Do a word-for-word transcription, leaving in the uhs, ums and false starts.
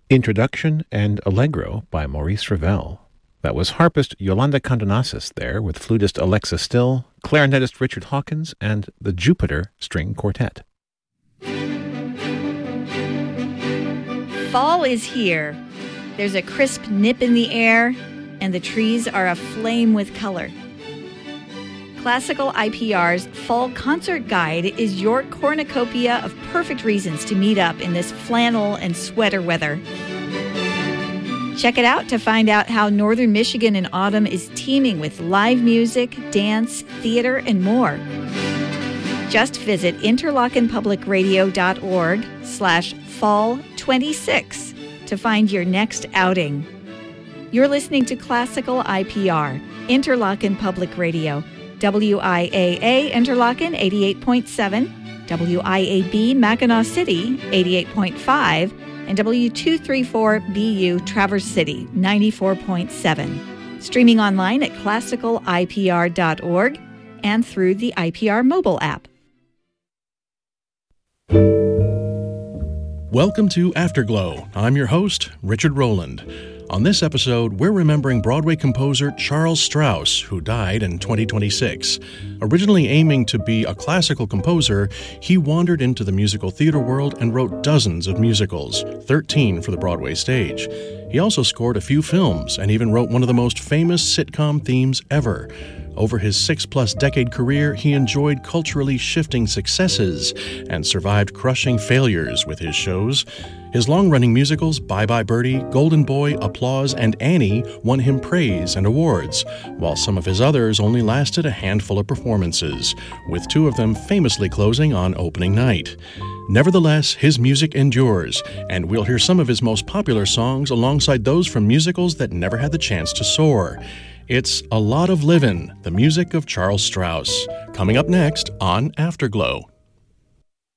Introduction and Allegro by Maurice Ravel. That was harpist Yolanda Condonasis there with flutist Alexa Still, clarinetist Richard Hawkins, and the Jupiter String Quartet. Fall is here. There's a crisp nip in the air, and the trees are aflame with color. Classical I P R's Fall Concert Guide is your cornucopia of perfect reasons to meet up in this flannel and sweater weather. Check it out to find out how Northern Michigan in autumn is teeming with live music, dance, theater, and more. Just visit interlochenpublicradio.org slash fall 26 to find your next outing. You're listening to Classical I P R, Interlochen Public Radio, W I A A Interlochen eighty-eight point seven, W I A B Mackinac City eighty-eight point five, and W two thirty-four B U Traverse City ninety-four point seven. Streaming online at classical I P R dot org and through the I P R mobile app. Welcome to Afterglow. I'm your host, Richard Rowland. On this episode, we're remembering Broadway composer Charles Strouse, who died in twenty twenty-six. Originally aiming to be a classical composer, he wandered into the musical theater world and wrote dozens of musicals, thirteen for the Broadway stage. He also scored a few films and even wrote one of the most famous sitcom themes ever. Over his six-plus decade career, he enjoyed culturally shifting successes and survived crushing failures with his shows. His long-running musicals, Bye Bye Birdie, Golden Boy, Applause, and Annie won him praise and awards, while some of his others only lasted a handful of performances, with two of them famously closing on opening night. Nevertheless, his music endures, and we'll hear some of his most popular songs alongside those from musicals that never had the chance to soar. It's A Lot of Livin', the music of Charles Strouse, coming up next on Afterglow.